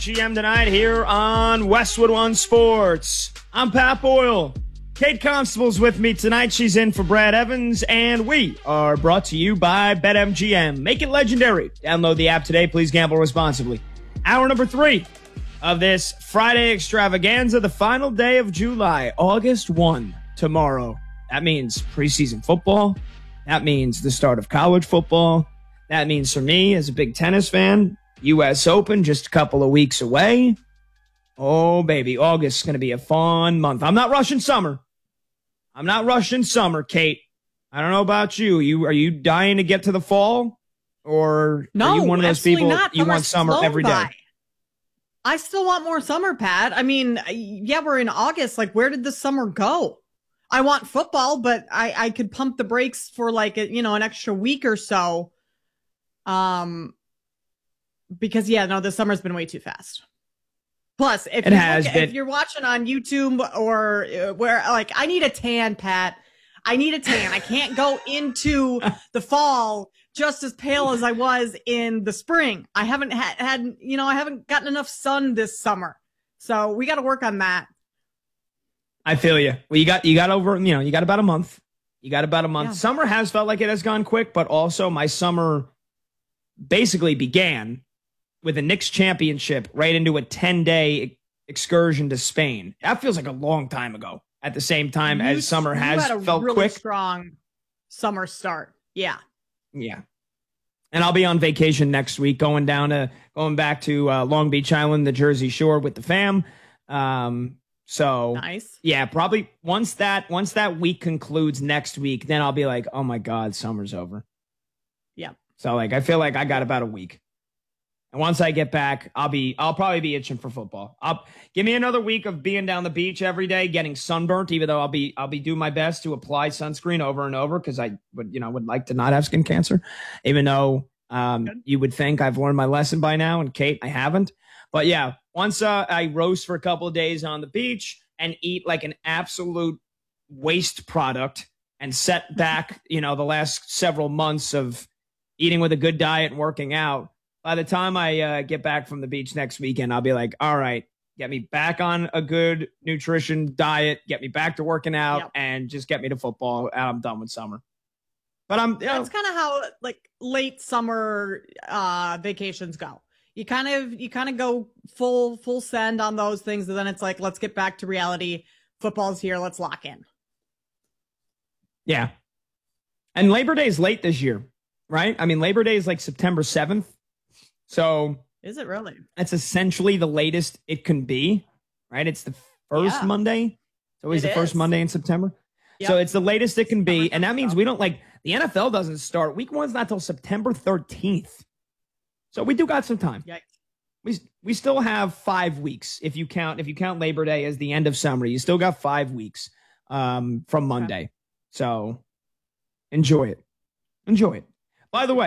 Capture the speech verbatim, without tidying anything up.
G M tonight here on Westwood One Sports. I'm Pat Boyle. Kate Constable's with me tonight. She's in for Brad Evans, and we are brought to you by BetMGM. Make it legendary. Download the app today. Please gamble responsibly. Hour number three of this Friday extravaganza, the final day of July, August first, tomorrow. That means preseason football. That means the start of college football. That means for me, as a big tennis fan, U S Open just a couple of weeks away. Oh, baby, August is going to be a fun month. I'm not rushing summer. I'm not rushing summer, Kate. I don't know about you. You are you dying to get to the fall? Or no, are you one of those people not. you want summer every day? By. I still want more summer, Pat. I mean, yeah, we're in August. Like, where did the summer go? I want football, but I, I could pump the brakes for like, a, you know, an extra week or so. Um, because yeah, no, the summer's been way too fast. Plus, if, it you has look, been. if you're watching on YouTube or uh, where, like, I need a tan, Pat. I need a tan. I can't go into the fall just as pale as I was in the spring. I haven't had, had you know, I haven't gotten enough sun this summer. So we got to work on that. I feel you. Well, you got, you got over, you know, you got about a month. You got about a month. Yeah. Summer has felt like it has gone quick, but also my summer basically began with a Knicks championship right into a ten-day excursion to Spain. That feels like a long time ago. At the same time You, as summer you has had a felt really quick. Strong summer start. Yeah. Yeah. And I'll be on vacation next week, going down to going back to uh, Long Beach Island, the Jersey Shore with the fam. Um, so nice. Yeah, probably once that once that week concludes next week, then I'll be like, oh my God, summer's over. Yeah. So like, I feel like I got about a week. And once I get back, I'll be, I'll probably be itching for football. I'll give me another week of being down the beach every day, getting sunburnt, even though I'll be, I'll be doing my best to apply sunscreen over and over. Cause I would, you know, would like to not have skin cancer, even though, um, Good. You would think I've learned my lesson by now. And Kate, I haven't, but yeah, once, uh, I roast for a couple of days on the beach and eat like an absolute waste product and set back, you know, the last several months of eating with a good diet and working out. By the time I uh, get back from the beach next weekend, I'll be like, all right, get me back on a good nutrition diet, get me back to working out, yep. and just get me to football, and I'm done with summer. But I'm, you know, that's kind of how like late summer uh, vacations go. You kind of you kind of go full full send on those things, and then it's like, let's get back to reality. Football's here, let's lock in. Yeah, and Labor Day is late this year, right? I mean, Labor Day is like September seventh. So is it really? That's essentially the latest it can be, right? It's the first yeah. Monday. It's always it the is. first Monday in September. Yep. So it's the latest it can be. And that means we don't like the N F L doesn't start. Week one's not till September thirteenth. So we do got some time. Yikes. We we still have five weeks if you count if you count Labor Day as the end of summer. You still got five weeks um, from Monday. Okay. So enjoy it. Enjoy it. By the way,